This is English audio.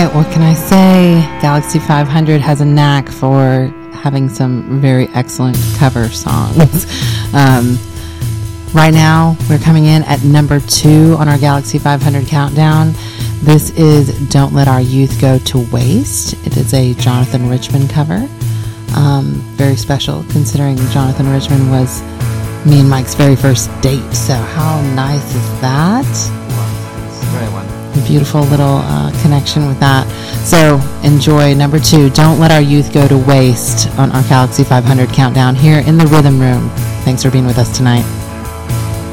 right, what can I say? Galaxy 500 has a knack for having some very excellent cover songs. Right now, we're coming in at number 2 on our Galaxy 500 countdown. This is Don't Let Our Youth Go to Waste. It is a Jonathan Richman cover. Very special, considering Jonathan Richman was me and Mike's very first date. So how nice is that? Very wonderful. A beautiful little connection with that. So enjoy number 2, Don't Let Our Youth Go to Waste on our Galaxy 500 countdown here in the Rhythm Room. Thanks for being with us tonight.